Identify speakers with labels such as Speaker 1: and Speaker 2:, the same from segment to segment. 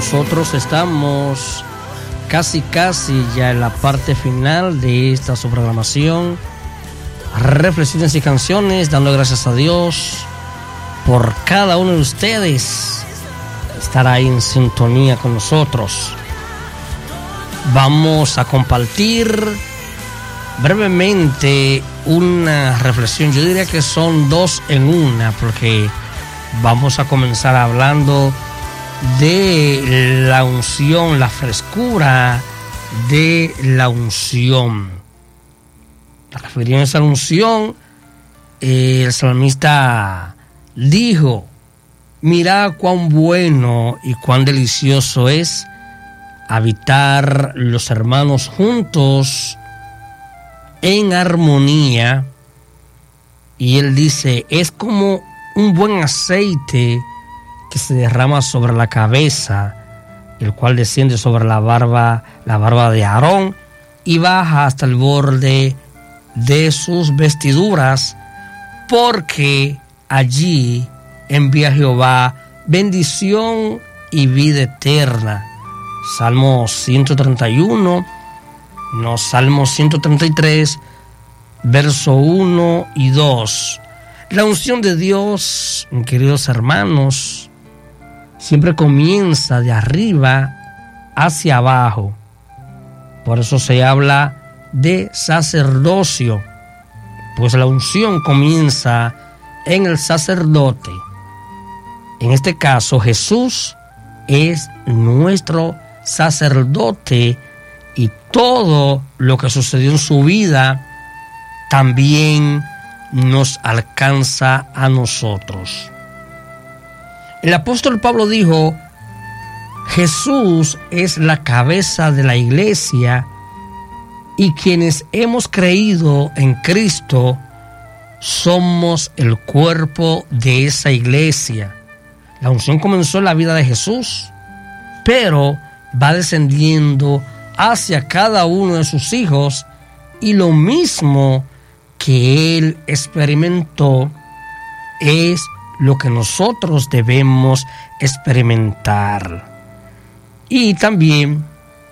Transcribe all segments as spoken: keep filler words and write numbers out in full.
Speaker 1: nosotros estamos casi casi ya en la parte final de esta su programación, Reflexiones y Canciones, dando gracias a Dios por cada uno de ustedes estar ahí en sintonía con nosotros. Vamos a compartir brevemente una reflexión. Yo diría que son dos en una, porque vamos a comenzar hablando de la unción, la frescura de la unción. Refiriéndose a la unción, eh, el salmista dijo: mirad cuán bueno y cuán delicioso es habitar los hermanos juntos en armonía. Y él dice: es como un buen aceite que se derrama sobre la cabeza, el cual desciende sobre la barba, la barba de Aarón, y baja hasta el borde de sus vestiduras, porque allí envía Jehová bendición y vida eterna. Salmo ciento treinta y uno, no, Salmo ciento treinta y tres, verso uno y dos. La unción de Dios, queridos hermanos, siempre comienza de arriba hacia abajo. Por eso se habla de sacerdocio, pues la unción comienza en el sacerdote. En este caso, Jesús es nuestro sacerdote, y todo lo que sucedió en su vida también nos alcanza a nosotros. El apóstol Pablo dijo: Jesús es la cabeza de la iglesia, y quienes hemos creído en Cristo somos el cuerpo de esa iglesia. La unción comenzó en la vida de Jesús, pero va descendiendo hacia cada uno de sus hijos, y lo mismo que él experimentó es lo que nosotros debemos experimentar. Y también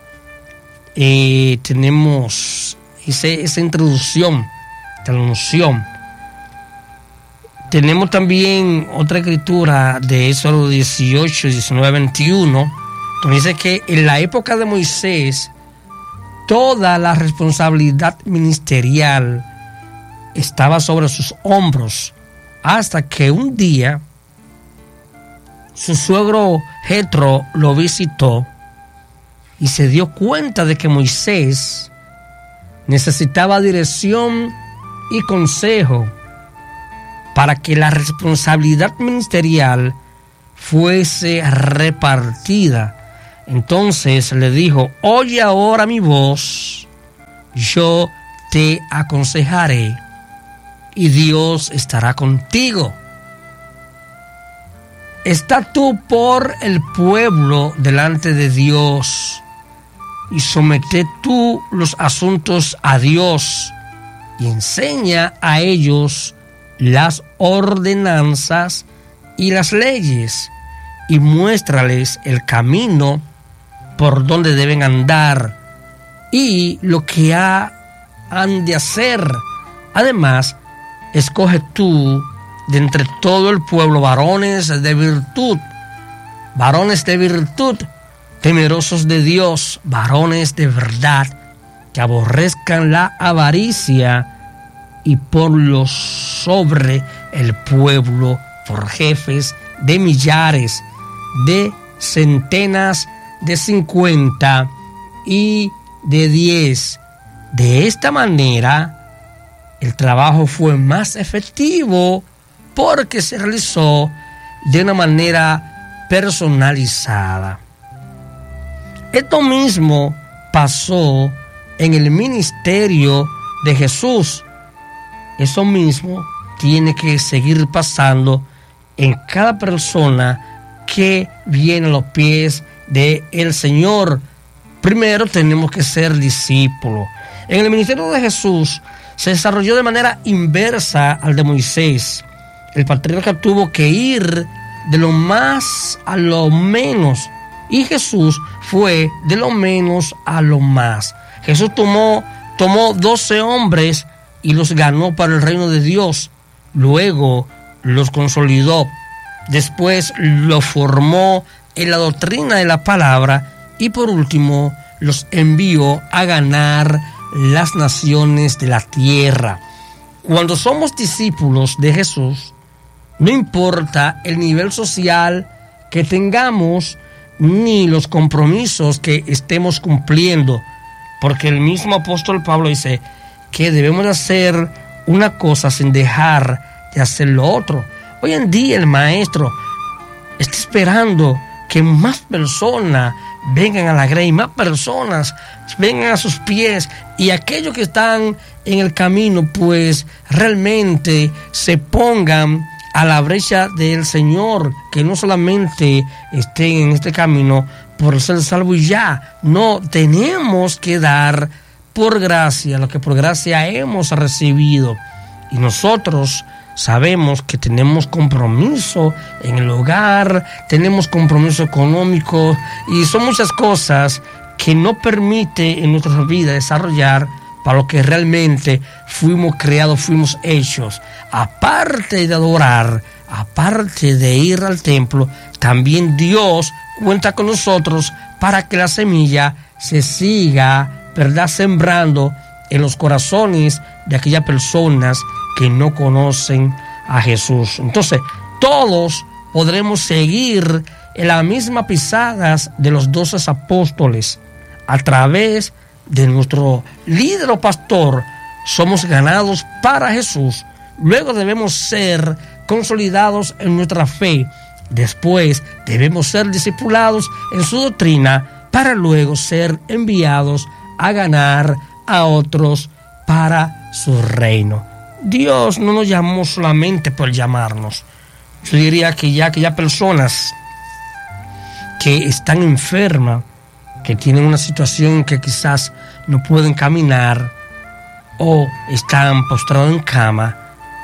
Speaker 1: eh, tenemos ese, esa introducción de la unción. Tenemos también otra escritura de Éxodo dieciocho, diecinueve, veintiuno, donde dice que en la época de Moisés toda la responsabilidad ministerial estaba sobre sus hombros, hasta que un día su suegro Jetro lo visitó y se dio cuenta de que Moisés necesitaba dirección y consejo para que la responsabilidad ministerial fuese repartida. Entonces le dijo: oye ahora mi voz, yo te aconsejaré, y Dios estará contigo. Está tú por el pueblo delante de Dios, y somete tú los asuntos a Dios, y enseña a ellos las ordenanzas y las leyes, y muéstrales el camino por donde deben andar y lo que ha, han de hacer. Además, escoge tú de entre todo el pueblo varones de virtud, varones de virtud, temerosos de Dios, varones de verdad, que aborrezcan la avaricia, y ponlos sobre el pueblo por jefes de millares, de centenas, de cincuenta y de diez. De esta manera, el trabajo fue más efectivo porque se realizó de una manera personalizada. Esto mismo pasó en el ministerio de Jesús. Eso mismo tiene que seguir pasando en cada persona que viene a los pies del Señor. Primero tenemos que ser discípulos. En el ministerio de Jesús se desarrolló de manera inversa al de Moisés. El patriarca tuvo que ir de lo más a lo menos Y Jesús fue de lo menos a lo más. Jesús tomó, tomó doce hombres y los ganó para el reino de Dios. Luego los consolidó. Después los formó en la doctrina de la palabra. Y por último los envió a ganar las naciones de la tierra. Cuando somos discípulos de Jesús, no importa el nivel social que tengamos ni los compromisos que estemos cumpliendo, porque el mismo apóstol Pablo dice que debemos hacer una cosa sin dejar de hacer lo otro. Hoy en día el maestro está esperando que más personas vengan a la grey, más personas vengan a sus pies, y aquellos que están en el camino pues realmente se pongan a la brecha del Señor, que no solamente estén en este camino por ser salvo y ya. No, tenemos que dar por gracia lo que por gracia hemos recibido, y nosotros sabemos que tenemos compromiso en el hogar, tenemos compromiso económico, y son muchas cosas que no permite en nuestra vida desarrollar para lo que realmente fuimos creados, fuimos hechos. Aparte de adorar, aparte de ir al templo, también Dios cuenta con nosotros para que la semilla se siga, ¿verdad?, sembrando en los corazones de aquellas personas que no conocen a Jesús. Entonces, todos podremos seguir en las mismas pisadas de los doce apóstoles. A través de nuestro líder o pastor somos ganados para Jesús. Luego debemos ser consolidados en nuestra fe. Después debemos ser discipulados en su doctrina para luego ser enviados a ganar a otros para su reino. Dios no nos llamó solamente por llamarnos. Yo diría que ya aquellas personas que están enfermas, que tienen una situación que quizás no pueden caminar o están postrados en cama,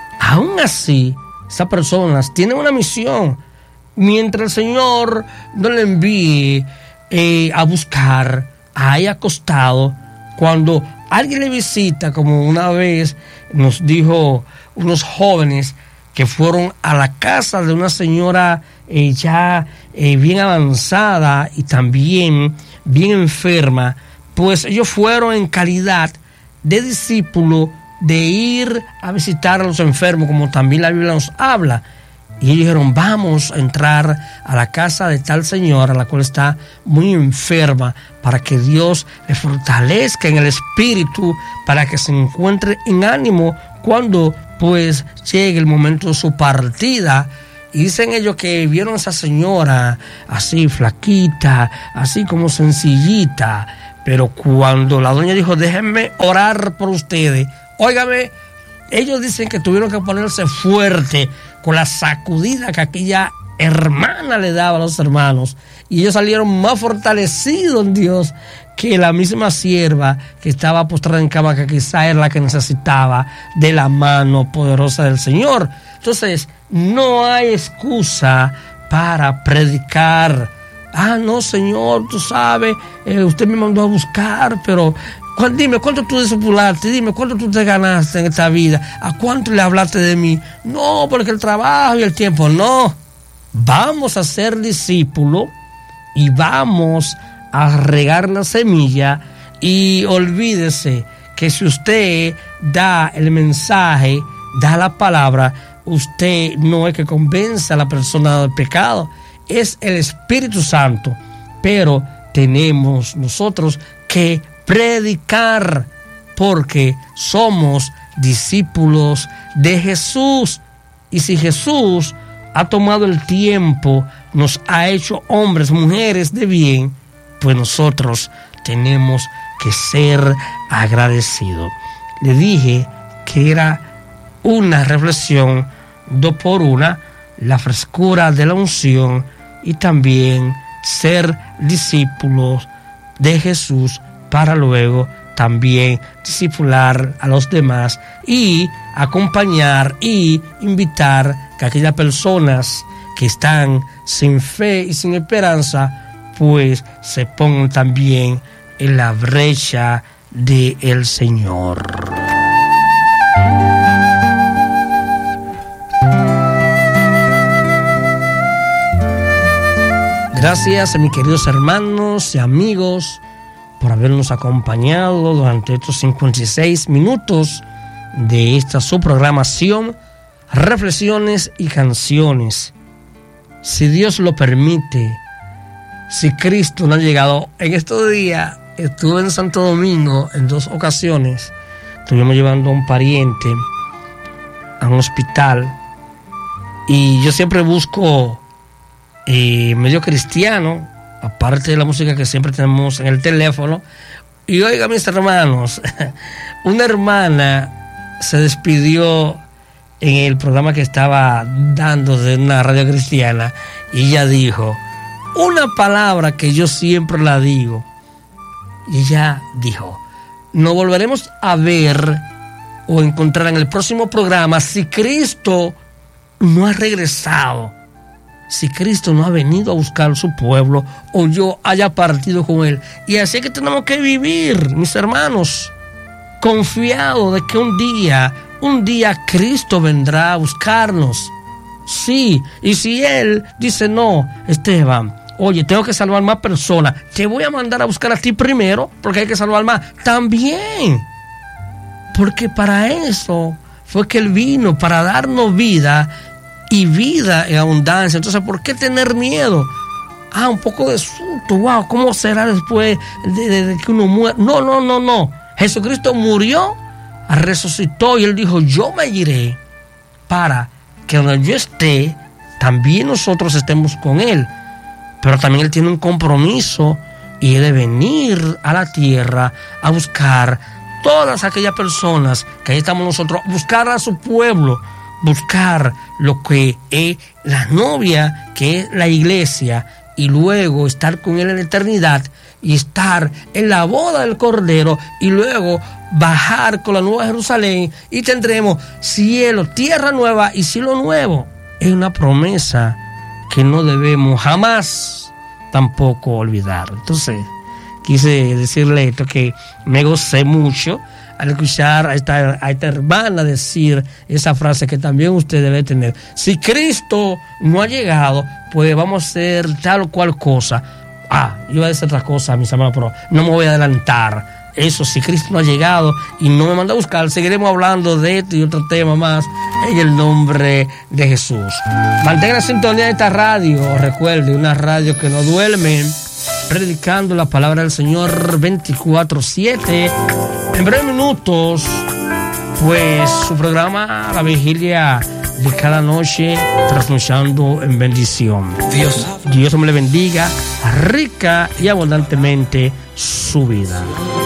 Speaker 1: aún así, esas personas tienen una misión. Mientras el Señor no le envíe eh, a buscar, ahí acostado, cuando alguien le visita, como una vez nos dijo unos jóvenes que fueron a la casa de una señora eh, ya eh, bien avanzada y también bien enferma, pues ellos fueron en calidad de discípulo de ir a visitar a los enfermos, como también la Biblia nos habla. Y ellos dijeron, vamos a entrar a la casa de tal señora, la cual está muy enferma, para que Dios le fortalezca en el espíritu, para que se encuentre en ánimo cuando pues llegue el momento de su partida. Y dicen ellos que vieron a esa señora así flaquita, así como sencillita, pero cuando la doña dijo, déjenme orar por ustedes, óigame, ellos dicen que tuvieron que ponerse fuerte con la sacudida que aquella hermana le daba a los hermanos, y ellos salieron más fortalecidos en Dios que la misma sierva que estaba postrada en cama, que quizá era la que necesitaba de la mano poderosa del Señor. Entonces, no hay excusa para predicar. Ah, no, Señor, tú sabes, eh, usted me mandó a buscar, pero dime, ¿cuánto tú discipulaste? Dime, ¿cuánto tú te ganaste en esta vida? ¿A cuánto le hablaste de mí? No, porque el trabajo y el tiempo, no. Vamos a ser discípulos y vamos a regar la semilla, y olvídese que si usted da el mensaje, da la palabra, usted no es que convence a la persona del pecado, es el Espíritu Santo. Pero tenemos nosotros que predicar, porque somos discípulos de Jesús. Y si Jesús ha tomado el tiempo, nos ha hecho hombres, mujeres de bien, pues nosotros tenemos que ser agradecidos. Le dije que era una reflexión dos por una, la frescura de la unción y también ser discípulos de Jesús para luego también discipular a los demás y acompañar y invitar que aquellas personas que están sin fe y sin esperanza pues se pongan también en la brecha del Señor. Gracias a mis queridos hermanos y amigos por habernos acompañado durante estos cincuenta y seis minutos de esta su programación, Reflexiones y Canciones. Si Dios lo permite, si Cristo no ha llegado, en estos días estuve en Santo Domingo en dos ocasiones. Estuvimos llevando a un pariente a un hospital y yo siempre busco eh, medio cristiano, aparte de la música que siempre tenemos en el teléfono. Y oiga, mis hermanos, una hermana se despidió en el programa que estaba dando de una radio cristiana y ella dijo una palabra que yo siempre la digo. Y ella dijo: nos volveremos a ver o encontrar en el próximo programa si Cristo no ha regresado, si Cristo no ha venido a buscar a su pueblo o yo haya partido con él. Y así que tenemos que vivir, mis hermanos, confiados de que un día, un día Cristo vendrá a buscarnos. Sí, y si él dice: no, Esteban, oye, tengo que salvar más personas, te voy a mandar a buscar a ti primero porque hay que salvar más, también. Porque para eso fue que él vino, para darnos vida y vida en abundancia. Entonces, ¿por qué tener miedo? Ah, un poco de susto, wow, ¿cómo será después de, de, de que uno muera? No, no, no, no. Jesucristo murió, resucitó y él dijo: yo me iré para que donde yo esté, también nosotros estemos con él. Pero también él tiene un compromiso y es de venir a la tierra a buscar todas aquellas personas que ahí estamos nosotros, buscar a su pueblo, buscar lo que es la novia, que es la iglesia, y luego estar con él en la eternidad y estar en la boda del Cordero y luego bajar con la nueva Jerusalén y tendremos cielo, tierra nueva y cielo nuevo. Es una promesa que no debemos jamás tampoco olvidar. Entonces, quise decirle esto, que me gocé mucho al escuchar a esta, a esta hermana decir esa frase que también usted debe tener. Si Cristo no ha llegado, pues vamos a hacer tal o cual cosa. Ah, yo voy a decir otra cosa, mis hermanos, pero no me voy a adelantar. Eso, si Cristo no ha llegado y no me manda a buscar, seguiremos hablando de esto y otro tema más en el nombre de Jesús. Mantenga la sintonía de esta radio. Recuerde, una radio que no duerme, predicando la palabra del Señor veinticuatro siete. En breves minutos, pues su programa La Vigilia de cada noche, trasnochando en bendición. Dios, Dios me le bendiga rica y abundantemente su vida.